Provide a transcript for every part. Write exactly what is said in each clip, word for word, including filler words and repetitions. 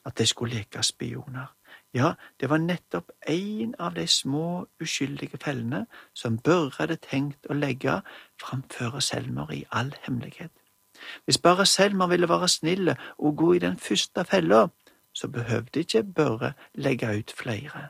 at de skulle leke spioner. Ja, det var nettopp en av de små, uskyldige fellene som Børre hadde tenkt å legge framfor Selmer i all hemmelighet. Hvis bare Selmer ville være snille og gå i den første fella, så behøvde ikke Børre legge ut flere.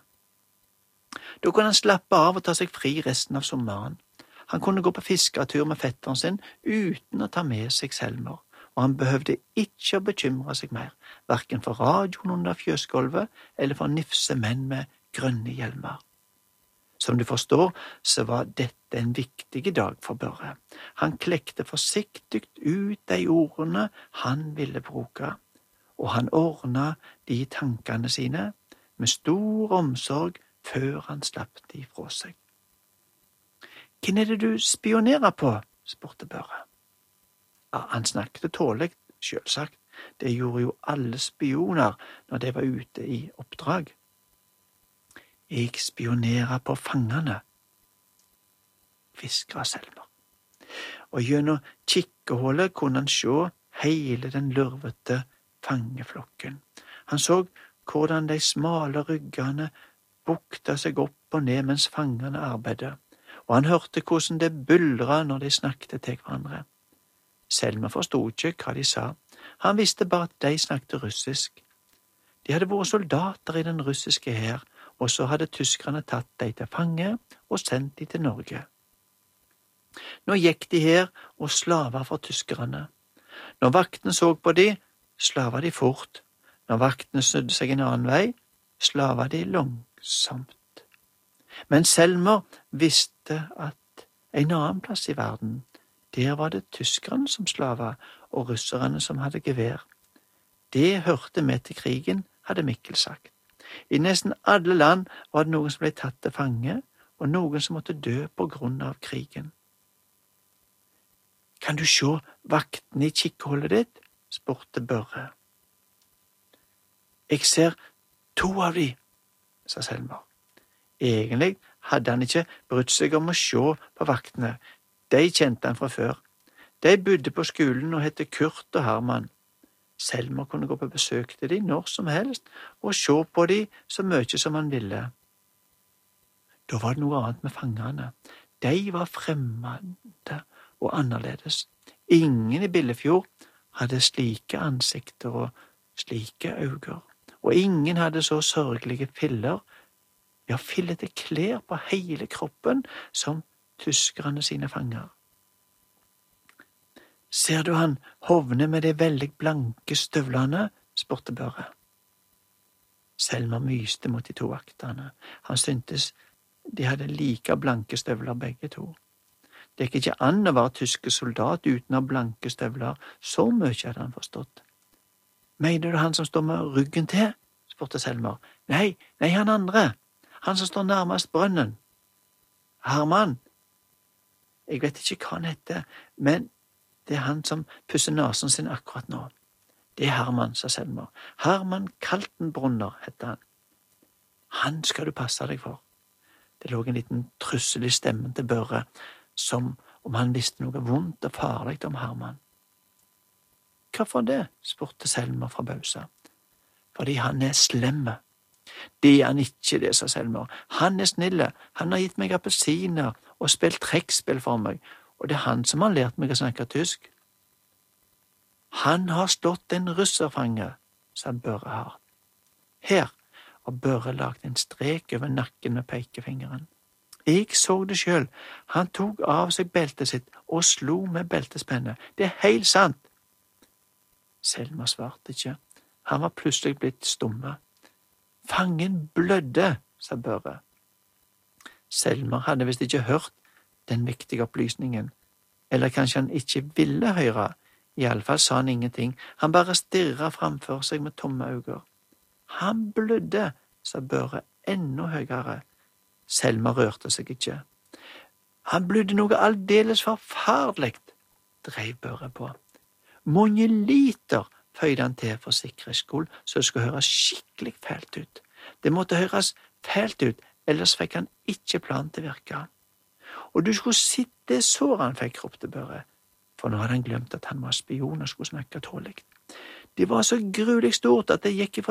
Da kunne han slappe av og ta seg fri resten av sommeren. Han kunne gå på fisketur med fetteren sin uten å ta med seg Selmer, og han behøvde ikke å bekymre seg mer, hverken for radioen under fjøsgulvet eller for nifse menn med grønne hjelmer. Som du forstår, så var dette en viktig dag for Børre. Han klekte forsiktig ut de ordene han ville bruke, og han ordna de tankene sine med stor omsorg før han slapp de fra seg. «Hvem er det du spionerer på?» spurte Børre. Ja, han snakket tålig, selvsagt. Det gjorde jo alle spioner når de var ute i oppdrag. «Jeg spionerer på fangene», hviskret Selmer. Og gjennom kikkehullet kunne han se hele den lurvete fangeflokken. Han så hvordan de smale ryggene bukta seg opp og ned mens fangene arbeidet, og han hørte hvordan det buldret når de snakket til hverandre. Selmer forstod ikke hva de sa. Han visste bare at de snakket russisk. De hadde vært soldater i den russiske hær, og så hadde tyskerne tatt de til fange og sendt de til Norge. Nå gikk de her og slava for tyskerne. Når vaktene så på de, slava de fort. Når vaktene snudde seg en annen vei, slava de langsomt. Men Selmer visste at en annen plass i verden, der var det tyskerne som slava og russerne som hadde gevær. Det hørte med til krigen, hadde Mikkel sagt. I nesten alle land var det noen som ble tatt til fange, og noen som måtte dø på grunn av krigen. «Kan du se vaktene i kikkehullet ditt?» spurte Børre. «Jeg ser to av de», sa Selmer. Egentlig hadde han ikke brydd seg om å se på vaktene. De kjente han fra før. De bodde på skolen og hette Kurt og Herman. Selmer kunne gå på besøk til de når som helst og se på de så mye som han ville. Da var det noe annet med fangene. De var fremmede og annerledes. Ingen i Billefjord hadde slike ansikter og slike øyne, og ingen hadde så sørgelige filler, ja, fillete klær på hele kroppen som tyskerne sine fanger. «Ser du han hovne med de veldig blanke støvlene?» spurte Børre. Selmer myste mot de to vaktene. Han syntes de hadde like blanke støvler begge to. Det gikk ikke an å være tyske soldat uten å ha blanke støvler, så mye hadde han forstått. «Mener du han som står med ryggen til?» spurte Selmer. «Nei, nei, han andre. Han som står nærmest brønnen. Herman. Jeg vet ikke hva han heter, men det er han som pusser nasen sin akkurat nå. Det er Herman, sa Selmer. Herman Kaltenbrunner heter han. Han skal du passe deg for. Det lå en liten trussel i stemmen til Børre, som om han visste noe vondt og farlig om Herman. Hvorfor det? Spurte Selmer fra Bausa. Fordi han er slemme. Det er han ikke, det, sa Selmer. Han er snille. Han har gitt meg appelsiner og spilt trekkspill for meg, og det er han som har lært meg å snakke tysk. Han har slått en russerfange, sa Børre hardt. Her, og Børre lagde en strek over nakken med pekefingeren. Jeg så det selv. Han tok av seg beltet sitt og slo med beltespennet. Det er helt sant. Selmer svarte ikke. Han var plutselig blitt stumme. Fangen blødde, sa Børre. Selmer hadde visst ikke hørt den viktige opplysningen, eller kanskje han ikke ville høre. I alle fall sa han ingenting. Han bare stirret framfor seg med tomme øyne. Han blødde, sa Børre enda høyere. Selmer rørte seg ikke. Han blødde noe aldeles forferdelig, drev Børre på. Mange liter, føyde han til for sikkerhets skyld, så det skulle høres skikkelig fælt ut. Det måtte høres fælt ut, ellers fikk han ikke plan til å virke. Og du skulle sitte sår han fikk, ropte Børre, for nå hadde han glemt at han var spion og skulle snakke tålig. Det var så gruelig stort at det gikk ifra